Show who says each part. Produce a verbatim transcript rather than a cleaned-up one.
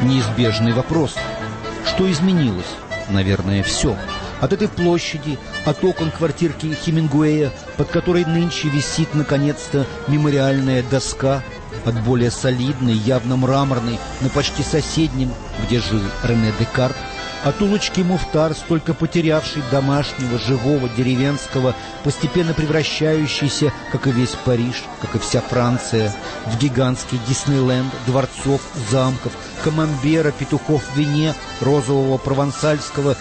Speaker 1: неизбежный вопрос. Что изменилось? Наверное, все. От этой площади, от окон квартирки Хемингуэя, под которой нынче висит, наконец-то, мемориальная доска, от более солидной, явно мраморной, но почти соседнем, где жил Рене Декарт, от улочки Муфтар, столько потерявшей домашнего, живого, деревенского, постепенно превращающейся, как и весь Париж, как и вся Франция, в гигантский Диснейленд дворцов, замков, камамбера, петухов в вине, розового провансальского